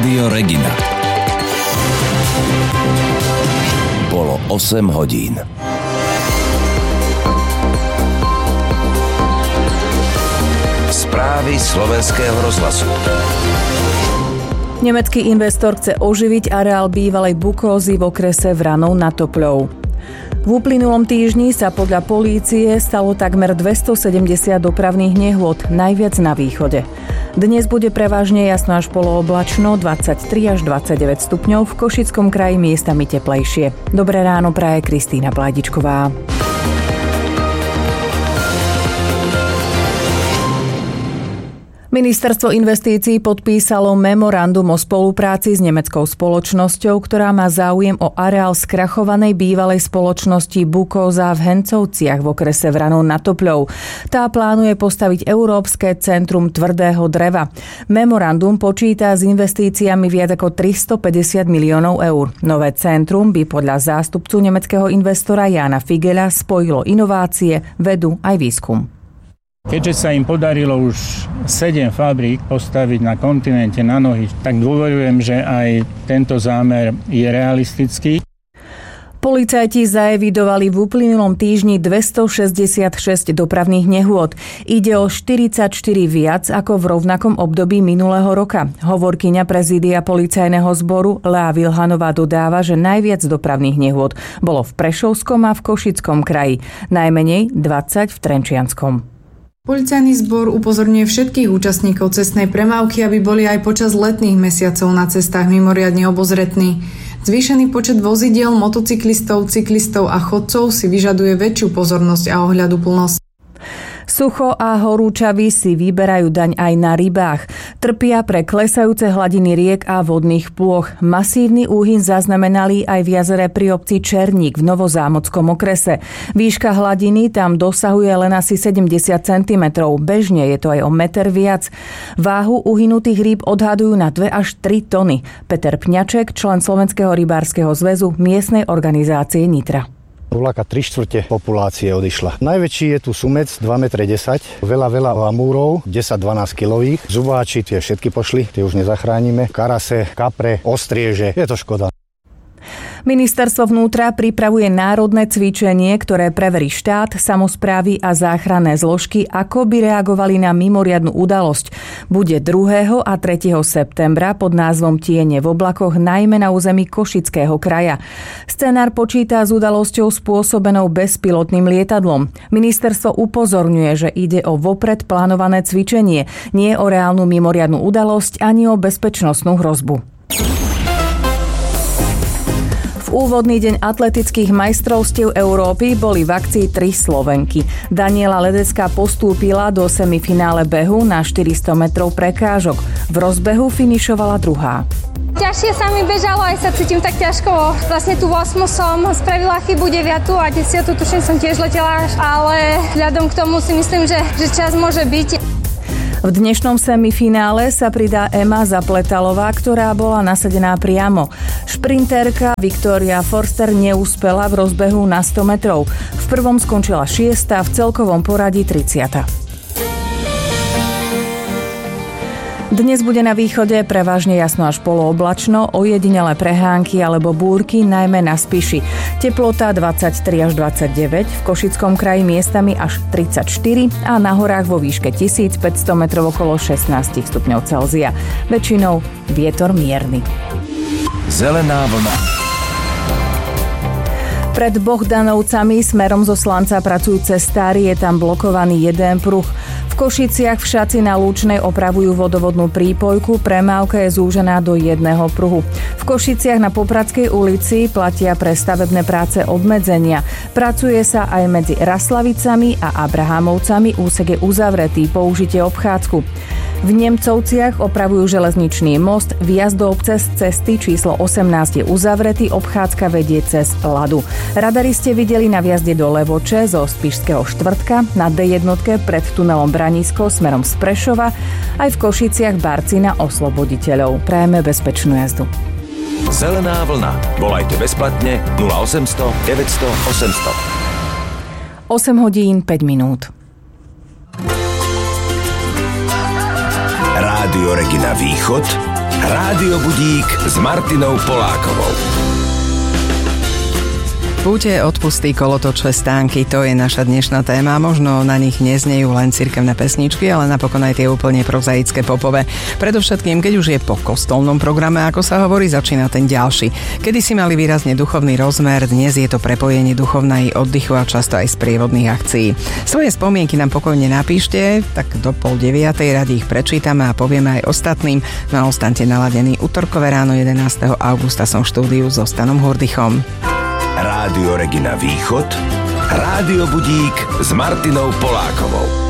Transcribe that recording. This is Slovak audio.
Rádio Regina. Bolo 8 hodín. Správy Slovenského rozhlasu. Nemecký investor chce oživiť areál bývalej Bukózy v okrese Vranov nad Topľou. V uplynulom týždni sa podľa polície stalo takmer 270 dopravných nehôd, najviac na východe. Dnes bude prevažne jasno až polooblačno, 23 až 29 stupňov, v Košickom kraji miestami teplejšie. Dobré ráno praje Kristýna Plajdičková. Ministerstvo investícií podpísalo memorandum o spolupráci s nemeckou spoločnosťou, ktorá má záujem o areál skrachovanej bývalej spoločnosti Bukóza v Hencovciach v okrese Vranov nad Topľou. Tá plánuje postaviť Európske centrum tvrdého dreva. Memorandum počíta s investíciami viac ako 350 miliónov eur. Nové centrum by podľa zástupcu nemeckého investora Jána Figela spojilo inovácie, vedu aj výskum. Keďže sa im podarilo už 7 fabrík postaviť na kontinente na nohy, tak dôverujem, že aj tento zámer je realistický. Policajti zaevidovali v uplynulom týždni 266 dopravných nehôd. Ide o 44 viac ako v rovnakom období minulého roka. Hovorkyňa prezídia policajného zboru Lea Vilhanová dodáva, že najviac dopravných nehôd bolo v Prešovskom a v Košickom kraji. Najmenej 20 v Trenčianskom. Policajný zbor upozorňuje všetkých účastníkov cestnej premávky, aby boli aj počas letných mesiacov na cestách mimoriadne obozretní. Zvýšený počet vozidiel, motocyklistov, cyklistov a chodcov si vyžaduje väčšiu pozornosť a ohľaduplnosť. Sucho a horúčavy si vyberajú daň aj na rybách. Trpia pre klesajúce hladiny riek a vodných plôch. Masívny úhyn zaznamenali aj v jazere pri obci Černík v Novozámockom okrese. Výška hladiny tam dosahuje len asi 70 cm. Bežne je to aj o meter viac. Váhu uhynutých rýb odhadujú na 2 až 3 tony. Peter Pňaček, člen Slovenského rybárskeho zväzu miestnej organizácie Nitra. Vlaka 3/4 populácie odišla. Najväčší je tu sumec 2,10 m, veľa amúrov, 10-12 kilových, zubáči, tie všetky pošli, tie už nezachránime, karase, kapre, ostrieže, je to škoda. Ministerstvo vnútra pripravuje národné cvičenie, ktoré preverí štát, samosprávy a záchranné zložky, ako by reagovali na mimoriadnu udalosť. Bude 2. a 3. septembra pod názvom Tiene v oblakoch, najmä na území Košického kraja. Scenár počíta s udalosťou spôsobenou bezpilotným lietadlom. Ministerstvo upozorňuje, že ide o vopred plánované cvičenie, nie o reálnu mimoriadnu udalosť ani o bezpečnostnú hrozbu. V úvodný deň atletických majstrovstiev Európy boli v akcii 3 Slovenky. Daniela Ledecká postúpila do semifinále behu na 400 metrov prekážok. V rozbehu finišovala 2. Ťažšie sa mi bežalo, aj sa cítim tak ťažko. Vlastne tú 8 som spravila chybu, 9 a 10 tuším som tiež letela, ale vzhľadom k tomu si myslím, že čas môže byť. V dnešnom semifinále sa pridá Ema Zapletalová, ktorá bola nasadená priamo. Šprinterka Viktória Forster neúspela v rozbehu na 100 metrov. V prvom skončila 6., v celkovom poradí 30. Dnes bude na východe prevažne jasno až polooblačno, ojedinelé prehánky alebo búrky, najmä na Spiši. Teplota 23 až 29, v Košickom kraji miestami až 34 a na horách vo výške 1500 metrov okolo 16 stupňov Celzia. Väčšinou vietor mierny. Zelená vlna. Pred Bohdanovcami smerom zo Slanca pracujú cestári, je tam blokovaný jeden pruh. V Košiciach v Šaci na Lúčnej opravujú vodovodnú prípojku, premávka je zúžená do jedného pruhu. V Košiciach na Popradskej ulici platia pre stavebné práce obmedzenia. Pracuje sa aj medzi Raslavicami a Abrahamovcami, úsek je uzavretý, použite obchádzku. V Nemcovciach opravujú železničný most, vjazd do obce z cesty číslo 18 je uzavretý, obchádzka vedie cez Ladu. Radari ste videli na vjazde do Levoče zo Spišského štvrtka, na D1 pred tunelom Branisko smerom z Prešova, aj v Košiciach Barci na Osloboditeľov. Prajeme bezpečnú jazdu. Zelená vlna. Volajte bezplatne 0800 900 800. 8 hodín 5 minút. Rádio Regina Východ, Rádio Budík s Martinou Polákovou. Púte, odpusty, kolotoče, stánky, to je naša dnešná téma. Možno na nich neznejú len cirkevné pesničky, ale napokon aj tie úplne prozaické popové. Predovšetkým, keď už je po kostolnom programe, ako sa hovorí, začína ten ďalší. Kedy si mali výrazne duchovný rozmer, dnes je to prepojenie duchovnej oddychu a často aj sprievodných akcií. Svoje spomienky nám pokojne napíšte, tak do 8:30 radi ich prečítame a povieme aj ostatným. No a ostaňte naladení. Utorkové ráno 11. augusta som v štúdiu so Stanom Hurdychom. Rádio Regina Východ, Rádio Budík s Martinou Polákovou.